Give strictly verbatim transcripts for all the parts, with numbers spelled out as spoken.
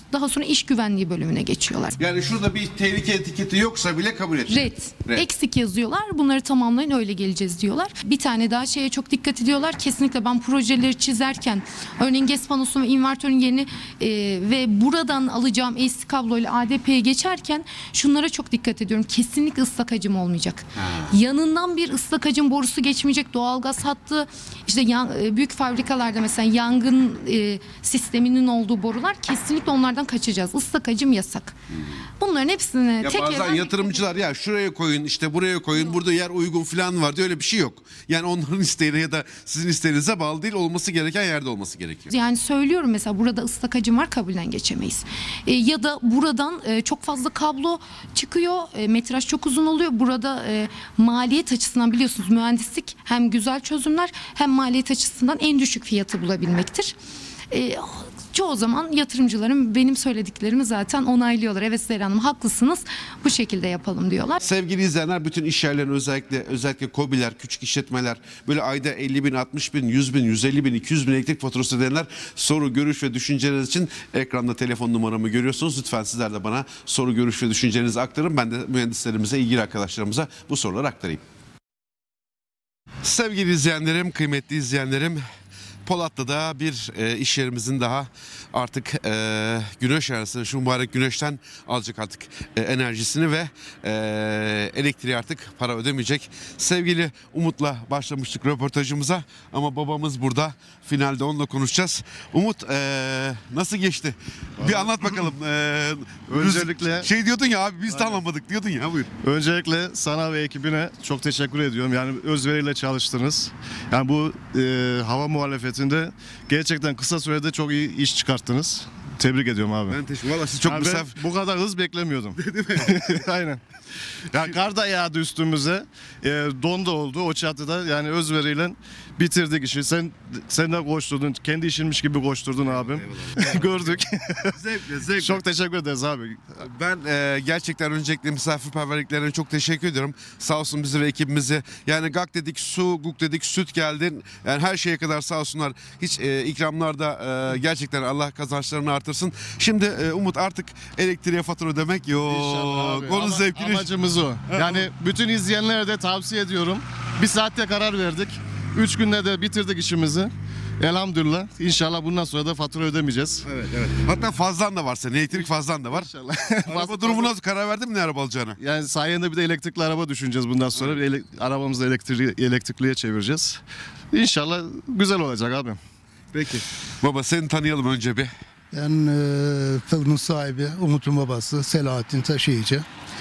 Daha sonra iş güvenliği bölümüne geçiyorlar. Yani şurada bir tehlike etiketi yoksa bile kabul edecek. Red. Red. Eksik yazıyorlar. Bunları tamamlayın öyle geleceğiz diyorlar. Bir tane daha şeye çok dikkat ediyorlar. Kesinlikle ben projeleri çizerken örneğin GES panosu ve invertörün yerini e, ve buradan alacağım A C kabloyla A D P'ye geçerken şunlara çok dikkat ediyorum. Kesinlikle ıslak hacim olmayacak. Ha. Yanından bir ıslak hacim borusu geçmeyecek. Doğalgaz hattı işte yan, büyük fabrikalarda mesela yangın e, sisteminin olduğu borular kesinlikle onlardan kaçacağız. Islak hacim yasak. Bunların hepsini Ya tek bazen yerden yatırımcılar ya şuraya koyun işte buraya koyun burada yer uygun falan var diye öyle bir şey yok. Yani onların isteğine ya da sizin isteğinize bağlı değil, olması gereken yerde olması gerekiyor. Yani söylüyorum mesela burada ıslak hacim var, kabulden geçemeyiz. E, ya da buradan e, çok fazla kablo çıkıyor, e, metraj çok uzun oluyor. Burada e, maliyet açısından biliyorsunuz mühendislik hem güzel çözümler hem maliyet açısından en düşük fiyatı bulabilmektir. E, çoğu zaman yatırımcıların benim söylediklerimi zaten onaylıyorlar. Evet Zehra Hanım haklısınız, bu şekilde yapalım diyorlar. Sevgili izleyenler, bütün iş yerlerinin özellikle özellikle KOBİ'ler, küçük işletmeler böyle ayda elli bin, altmış bin, yüz bin, yüz elli bin, iki yüz bin elektrik faturası ödeyenler, soru, görüş ve düşünceleriniz için ekranda telefon numaramı görüyorsunuz. Lütfen sizler de bana soru, görüş ve düşüncelerinizi aktarın. Ben de mühendislerimize, ilgili arkadaşlarımıza bu soruları aktarayım. Sevgili izleyenlerim, kıymetli izleyenlerim, Polatlı'da bir e, iş yerimizin daha artık e, güneş enerjisini, şu mübarek güneşten alacak artık e, enerjisini ve e, elektriği artık para ödemeyecek. Sevgili Umut'la başlamıştık röportajımıza ama babamız burada, finalde onunla konuşacağız. Umut, e, nasıl geçti? Bir anlat bakalım. E, Öncelikle- şey diyordun ya abi, biz de anlamadık diyordun ya, buyur. Öncelikle sana ve ekibine çok teşekkür ediyorum. Yani özveriyle çalıştınız. Yani bu e, hava muhalefetinde gerçekten kısa sürede çok iyi iş çıkarttınız. Tebrik ediyorum abi. Ben teşekkür ederim. Valla siz çok Yani ben misafir. bu kadar hız beklemiyordum. Değil mi? Aynen. Ya kar da yağdı üstümüze. E, don da oldu o çatıda. Yani özveriyle bitirdik işi. Sen sen de koşturdun. Kendi işinmiş gibi koşturdun abim. Gördük. Zevkle, zevkle. Çok teşekkür ederiz abi. Ben e, gerçekten öncelikle misafirperverliklerine çok teşekkür ediyorum. Sağ olsun bizi ve ekibimizi. Yani gak dedik, su, guk dedik, süt geldin. Yani her şeye kadar sağ olsunlar. Hiç e, ikramlarda e, gerçekten Allah kazançlarını artırsın. Şimdi e, Umut, artık elektriğe fatura ödemek yok. İnşallah abi. Onun Ama zevkini... amacımız o. Yani bütün izleyenlere de tavsiye ediyorum. Bir saatte karar verdik. Üç günde de bitirdik işimizi. Elhamdülillah. İnşallah bundan sonra da fatura ödemeyeceğiz. Evet, evet. Hatta fazlan da var senin. Elektrik fazlan da var. İnşallah. Araba durumuna karar verdin mi ne araba alacağına? Yani sayende bir de elektrikli araba düşüneceğiz bundan sonra. Bir ele- arabamızı da elektrikli, elektrikliye çevireceğiz. İnşallah güzel olacak abi. Peki. Baba, seni tanıyalım önce bir. Ben e, fırının sahibi, Umut'un babası Selahattin Taşıyıcı.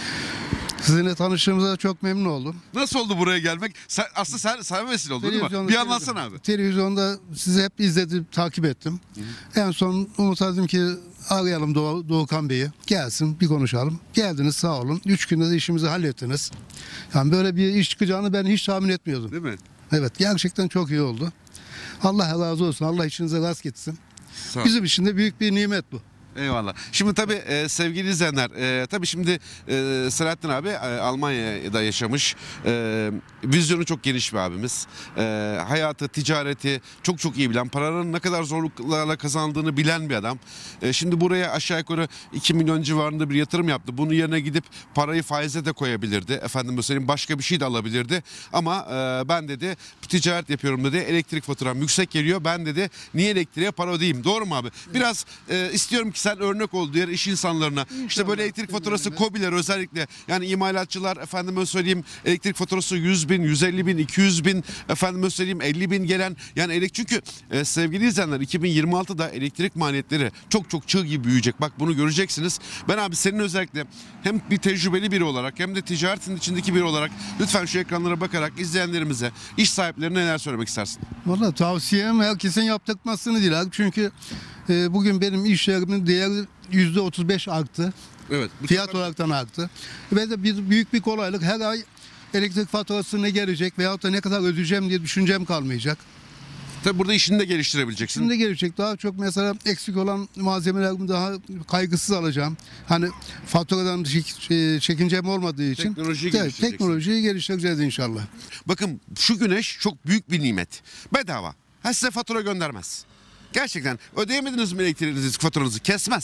Sizinle tanıştığımıza çok memnun oldum. Nasıl oldu buraya gelmek? Sen, aslında sen, sen vesile oldun değil mi? Televizyonda- Bir anlatsana abi. Televizyonda sizi hep izledim, takip ettim. En son Umut'a dedim ki arayalım Doğu, Doğukan Bey'i. Gelsin bir konuşalım. Geldiniz, sağ olun. Üç günde de işimizi hallettiniz. Yani böyle bir iş çıkacağını ben hiç tahmin etmiyordum. Değil mi? Evet, gerçekten çok iyi oldu. Allah razı olsun. Allah işinize rast gitsin. Sağ ol. Bizim için de büyük bir nimet bu. Eyvallah. Şimdi tabii e, sevgili izleyenler, e, tabii şimdi e, Selahattin abi e, Almanya'da yaşamış. E, vizyonu çok geniş bir abimiz. E, hayatı, ticareti çok çok iyi bilen, paranın ne kadar zorluklarla kazandığını bilen bir adam. E, şimdi buraya aşağı yukarı iki milyon civarında bir yatırım yaptı. Bunun yerine gidip parayı faize de koyabilirdi. Efendim söyleyeyim, başka bir şey de alabilirdi. Ama e, ben dedi ticaret yapıyorum dedi. Elektrik faturam yüksek geliyor. Ben dedi niye elektriğe para ödeyeyim? Doğru mu abi? Biraz e, istiyorum ki sen örnek ol diğer iş insanlarına. İşte böyle elektrik faturası, KOBİ'ler özellikle, yani imalatçılar, efendime söyleyeyim elektrik faturası yüz bin, yüz elli bin, iki yüz bin, efendime söyleyeyim elli bin gelen, yani elektrik, çünkü e, sevgili izleyenler, iki bin yirmi altıda elektrik maliyetleri çok çok çığ gibi büyüyecek. Bak bunu göreceksiniz. Ben abi senin özellikle hem bir tecrübeli biri olarak hem de ticaretin içindeki biri olarak lütfen şu ekranlara bakarak izleyenlerimize, iş sahiplerine neler söylemek istersin? Valla tavsiyem herkesin yaptırmasını değil abi. Çünkü e, bugün benim iş yerimin değeri yüzde otuz beş arttı. Evet. Bu Fiyat sefer- olaraktan arttı. Ve de bir büyük bir kolaylık. Her ay elektrik faturası ne gelecek veyahut da ne kadar ödeyeceğim diye düşüncem kalmayacak. Tabii burada işini de geliştirebileceksin. Şimdi gelecek daha çok mesela eksik olan malzemelerimi daha kaygısız alacağım. Hani faturadan çek- e, çekincem olmadığı için Teknolojiyi evet, geliştireceksin. teknolojiyi geliştireceğiz inşallah. Bakın şu güneş çok büyük bir nimet. Bedava. Ha, size fatura göndermez. Gerçekten ödeyemediniz mi elektriğinizi, faturanızı kesmez.